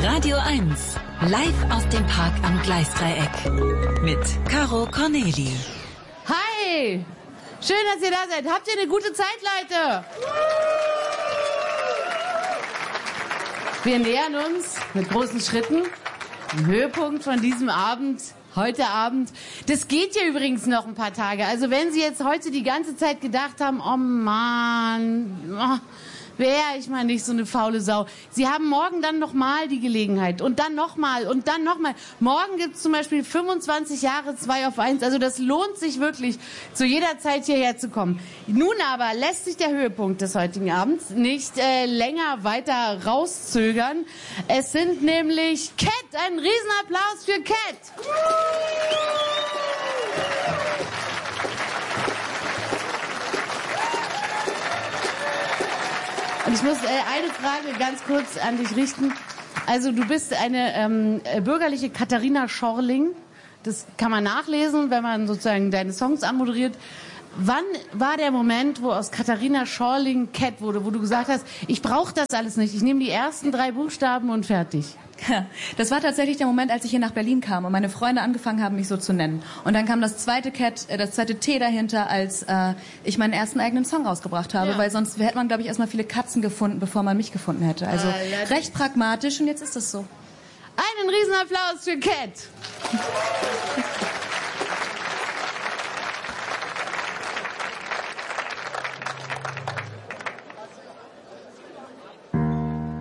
Radio 1, live aus dem Park am Gleisdreieck. Mit Caro Corneli. Hi! Schön, dass ihr da seid. Habt ihr eine gute Zeit, Leute? Wir nähern uns mit großen Schritten dem Höhepunkt von diesem Abend. Heute Abend. Das geht ja übrigens noch ein paar Tage. Also wenn Sie jetzt heute die ganze Zeit gedacht haben, oh Mann, wäre ich mal nicht so eine faule Sau. Sie haben morgen dann nochmal die Gelegenheit und dann nochmal und dann nochmal. Morgen gibt's zum Beispiel 25 Jahre 2 auf 1. Also das lohnt sich wirklich, zu jeder Zeit hierher zu kommen. Nun aber lässt sich der Höhepunkt des heutigen Abends nicht länger weiter rauszögern. Es sind nämlich Cat. Einen Riesenapplaus für Cat. Und ich muss eine Frage ganz kurz an dich richten. Also du bist eine bürgerliche Katharina Schorling. Das kann man nachlesen, wenn man sozusagen deine Songs anmoderiert. Wann war der Moment, wo aus Katharina Schorling Cat wurde, wo du gesagt hast, ich brauche das alles nicht, ich nehme die ersten 3 Buchstaben und fertig? Das war tatsächlich der Moment, als ich hier nach Berlin kam und meine Freunde angefangen haben, mich so zu nennen. Und dann kam das zweite T dahinter, als ich meinen ersten eigenen Song rausgebracht habe, weil sonst hätte man, glaube ich, erstmal viele Katzen gefunden, bevor man mich gefunden hätte. Also recht pragmatisch und jetzt ist es so. Einen Riesenapplaus für Cat.